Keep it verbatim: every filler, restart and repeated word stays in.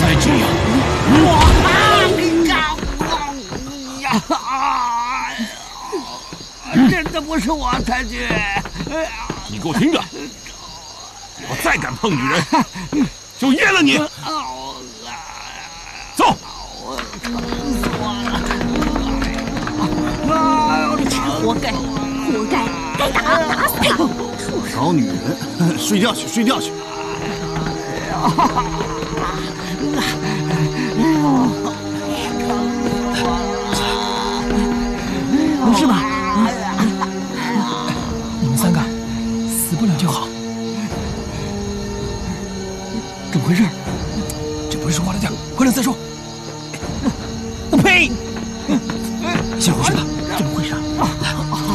再这样， 我干呀！真的不是我才去。 你给我听着，你要再敢碰女人，就阉了你！走。 疼死我了！ 你真活该，活该，该打打死他！ 找女人，睡觉去，睡觉去。 没事吧？你们三个死不了就好。怎么回事？这不是说话的地儿，回来再说。